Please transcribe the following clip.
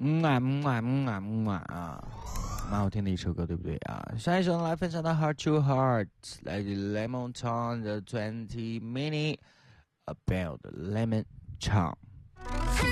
蛮好听的一首歌，对不对啊？下一首来分享的 Heart to Heart 来自 Lemon Town 的20 Minute About Lemon Town。